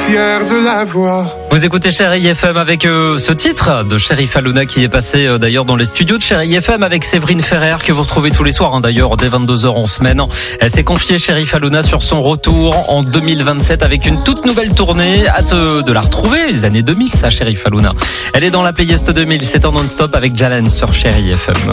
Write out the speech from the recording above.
fier de la voir. Vous écoutez Chérie FM avec ce titre de Cherif Halouna qui est passé d'ailleurs dans les studios de Chérie FM avec Séverine Ferrer que vous retrouvez tous les soirs d'ailleurs dès 22h en semaine. Elle s'est confiée Cherif Halouna sur son retour en 2027 avec une toute nouvelle tournée. Hâte de la retrouver, les années 2000 ça Cherif Halouna. Elle est dans la playlist 2000, c'est en non-stop avec Jalen sur Chérie FM.